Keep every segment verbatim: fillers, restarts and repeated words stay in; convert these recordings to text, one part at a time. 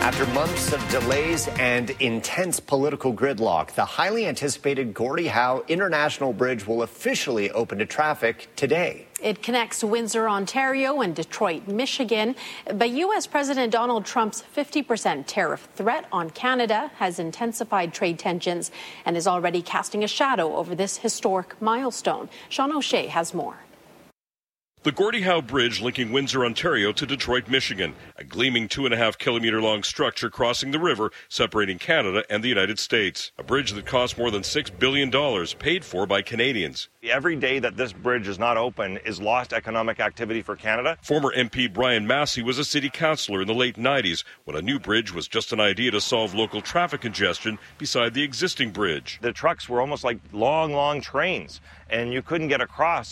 After months of delays and intense political gridlock, the highly anticipated Gordie Howe International Bridge will officially open to traffic today. It connects Windsor, Ontario and Detroit, Michigan. But U S. President Donald Trump's fifty percent tariff threat on Canada has intensified trade tensions and is already casting a shadow over this historic milestone. Sean O'Shea has more. The Gordie Howe Bridge linking Windsor, Ontario to Detroit, Michigan, a gleaming two and a half kilometer long structure crossing the river separating Canada and the United States. A bridge that costs more than six billion dollars, paid for by Canadians. Every day that this bridge is not open is lost economic activity for Canada. Former M P Brian Massey was a city councillor in the late nineties when a new bridge was just an idea to solve local traffic congestion beside the existing bridge. The trucks were almost like long, long trains, and you couldn't get across.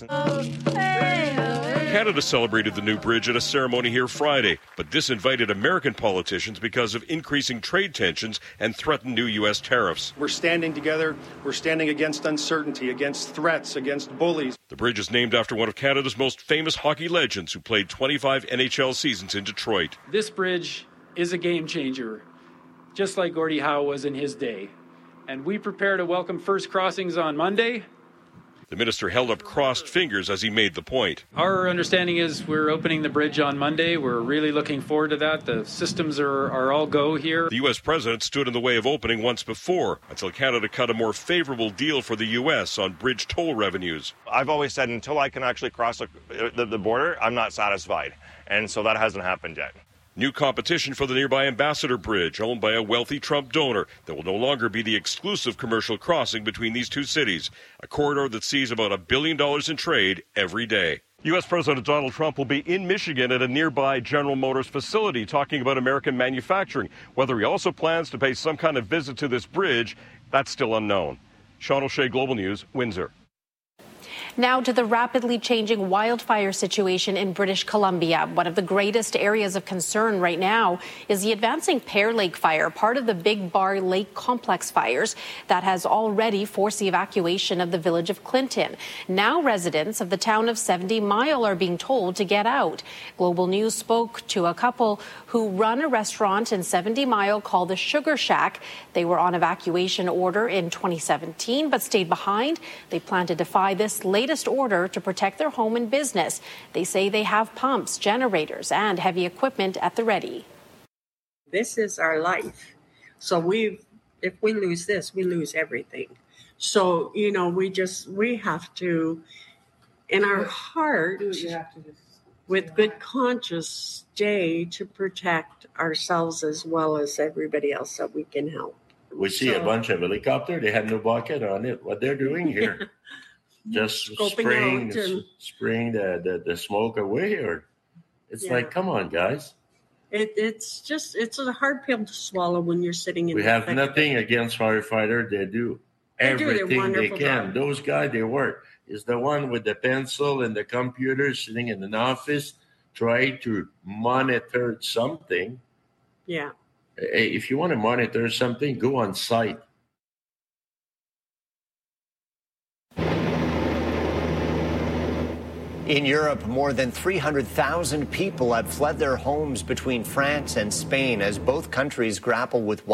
Canada celebrated the new bridge at a ceremony here Friday, but this invited American politicians because of increasing trade tensions and threatened new U S tariffs. We're standing together. We're standing against uncertainty, against threats, against bullies. The bridge is named after one of Canada's most famous hockey legends who played twenty-five N H L seasons in Detroit. This bridge is a game changer, just like Gordie Howe was in his day. And we prepare to welcome first crossings on Monday. The minister held up crossed fingers as he made the point. Our understanding is we're opening the bridge on Monday. We're really looking forward to that. The systems are, are all go here. The U S president stood in the way of opening once before until Canada cut a more favorable deal for the U S on bridge toll revenues. I've always said until I can actually cross the, the, the border, I'm not satisfied. And so that hasn't happened yet. New competition for the nearby Ambassador Bridge, owned by a wealthy Trump donor, that will no longer be the exclusive commercial crossing between these two cities, a corridor that sees about a billion dollars in trade every day. U S. President Donald Trump will be in Michigan at a nearby General Motors facility talking about American manufacturing. Whether he also plans to pay some kind of visit to this bridge, that's still unknown. Sean O'Shea, Global News, Windsor. Now to the rapidly changing wildfire situation in British Columbia. One of the greatest areas of concern right now is the advancing Pear Lake fire, part of the Big Bar Lake complex fires that has already forced the evacuation of the village of Clinton. Now residents of the town of seventy mile are being told to get out. Global News spoke to a couple who run a restaurant in seventy mile called the Sugar Shack. They were on evacuation order in twenty seventeen but stayed behind. They plan to defy this latest order to protect their home and business. They say they have pumps, generators, and heavy equipment at the ready. This is our life. So we, if we lose this, we lose everything. So, you know, we just, we have to, in our heart, with good conscience, stay to protect ourselves as well as everybody else that we can help. We see so, a bunch of helicopters. They have no bucket on it. What they're doing here. Just spraying, and, spraying the, the, the smoke away, or it's yeah. like, come on, guys. It, it's just, it's a hard pill to swallow when you're sitting in. We have nothing against firefighters. They do they everything do. they can. Job. Those guys, they work. Is the one with the pencil and the computer sitting in an office trying to monitor something. Yeah. Hey, if you want to monitor something, go on site. In Europe, more than three hundred thousand people have fled their homes between France and Spain as both countries grapple with